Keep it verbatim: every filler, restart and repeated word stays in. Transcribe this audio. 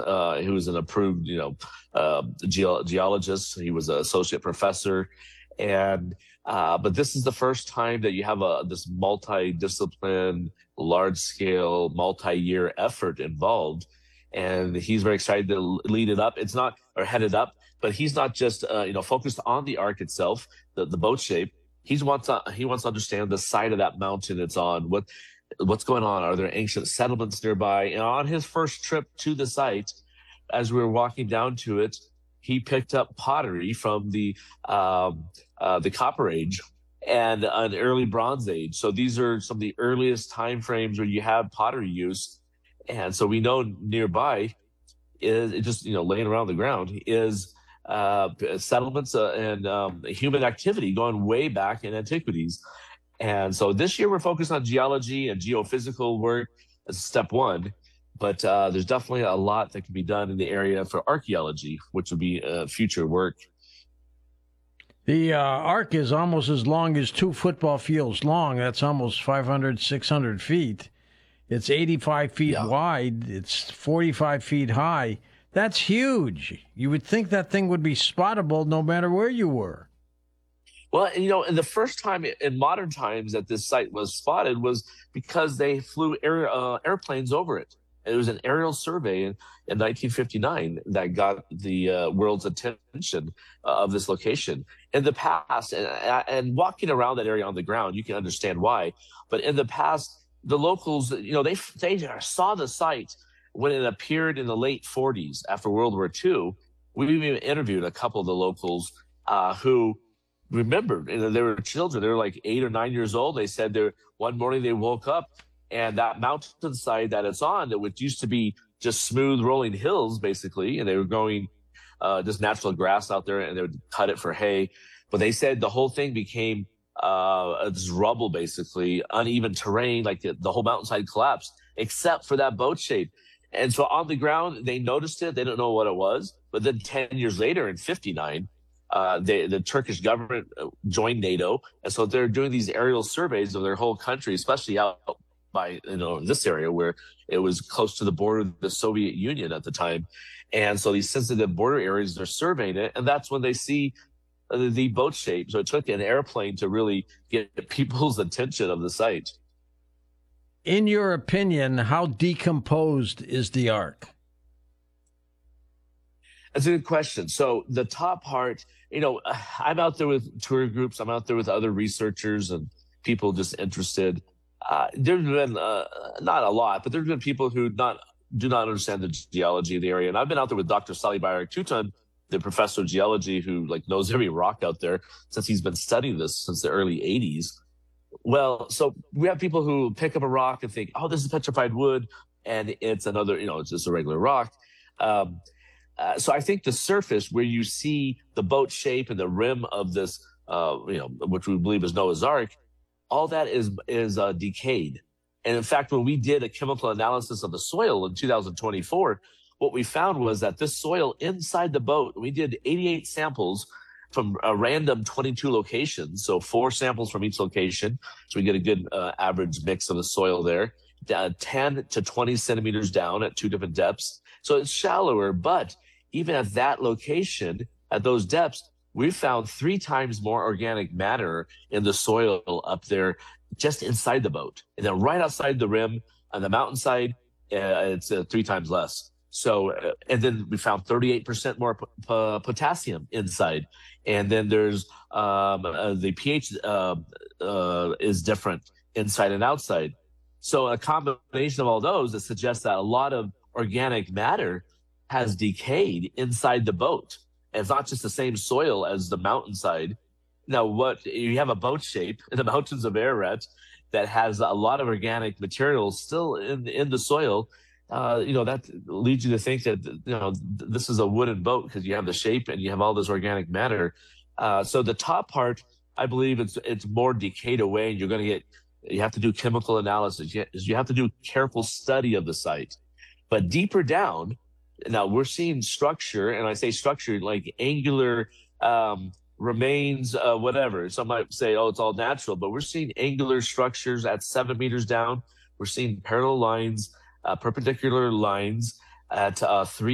uh, he was an approved, you know, uh, geo- geologist. He was an associate professor, and uh, but this is the first time that you have a this multi-discipline, large-scale, multi-year effort involved, and he's very excited to lead it up. It's not or head it up, but he's not just uh, you know focused on the arc itself, the, the boat shape. He wants to, he wants to understand the side of that mountain it's on. What what's going on? Are there ancient settlements nearby? And on his first trip to the site, as we were walking down to it, he picked up pottery from the um, uh, the Copper Age and an early Bronze Age. So these are some of the earliest time frames where you have pottery use. And so we know nearby is it just you know laying around the ground is uh, settlements uh, and um, human activity going way back in antiquities. And so this year we're focused on geology and geophysical work as step one, but uh, there's definitely a lot that can be done in the area for archaeology, which would be uh, future work. The uh, arc is almost as long as two football fields long. That's almost five hundred, six hundred feet. It's eighty-five feet Yeah. wide. It's forty-five feet high. That's huge. You would think that thing would be spottable no matter where you were. Well, you know, and the first time in modern times that this site was spotted was because they flew air, uh, airplanes over it. It was an aerial survey in, in nineteen fifty-nine that got the uh, world's attention uh, of this location. In the past, and, and walking around that area on the ground, you can understand why. But in the past, the locals, you know, they they saw the site when it appeared in the late forties after World War Two. We even interviewed a couple of the locals uh, who remembered, you know, they were children. They were like eight or nine years old. They said they one morning they woke up and that mountainside that it's on, that which used to be just smooth rolling hills, basically, and they were going uh, just natural grass out there, and they would cut it for hay. But they said the whole thing became uh, this rubble, basically, uneven terrain, like the, the whole mountainside collapsed, except for that boat shape. And so on the ground, they noticed it. They didn't know what it was. But then ten years later, in fifty-nine, uh, they, the Turkish government joined NATO. And so they're doing these aerial surveys of their whole country, especially out by, you know, in this area where it was close to the border of the Soviet Union at the time. And so these sensitive border areas, they're surveying it. And that's when they see the, the boat shape. So it took an airplane to really get people's attention of the site. In your opinion, how decomposed is the arc? That's a good question. So the top part, you know, I'm out there with tour groups. I'm out there with other researchers and people just interested. Uh, there's been uh, not a lot, but there's been people who not do not understand the geology of the area. And I've been out there with Doctor Salih Bayrak-Tutan, the professor of geology who like knows every rock out there since he's been studying this since the early eighties. Well, so we have people who pick up a rock and think, oh, this is petrified wood, and it's another, you know, it's just a regular rock. Um, uh, so I think the surface where you see the boat shape and the rim of this, uh, you know, which we believe is Noah's Ark, all that is is uh, decayed. And in fact, when we did a chemical analysis of the soil in two thousand twenty-four, what we found was that this soil inside the boat, we did eighty-eight samples from a random twenty-two locations, so four samples from each location, so we get a good uh, average mix of the soil there, uh, ten to twenty centimeters down at two different depths. So it's shallower, but even at that location, at those depths, we found three times more organic matter in the soil up there just inside the boat. And then right outside the rim on the mountainside, uh, it's uh, three times less. So, uh, and then we found thirty-eight percent more p- p- potassium inside. And then there's um, uh, the pH uh, uh, is different inside and outside. So a combination of all those that suggests that a lot of organic matter has decayed inside the boat. And it's not just the same soil as the mountainside. Now, what you have a boat shape in the mountains of Ararat that has a lot of organic material still in in the soil. Uh, you know, that leads you to think that, you know, this is a wooden boat because you have the shape and you have all this organic matter. Uh, so the top part, I believe it's it's more decayed away, and you're going to get, you have to do chemical analysis. You, you have to do careful study of the site. But deeper down, now we're seeing structure, and I say structure like angular um, remains, uh, whatever. Some might say, oh, it's all natural, but we're seeing angular structures at seven meters down. We're seeing parallel lines, uh, perpendicular lines at uh, three